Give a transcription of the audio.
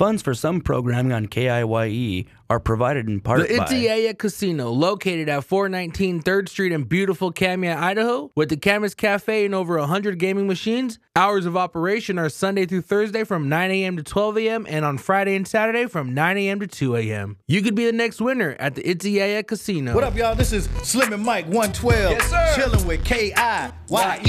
Funds for some programming on KIYE are provided in part The by Itiyaya Casino, located at 419 3rd Street in beautiful Kamiah, Idaho, with the Camas Cafe and over 100 gaming machines. Hours of operation are Sunday through Thursday from 9 a.m. to 12 a.m. and on Friday and Saturday from 9 a.m. to 2 a.m. You could be the next winner at the Itiyaya Casino. What up, y'all? This is Slim and Mike 112. Yes, sir. Chilling with KIYE.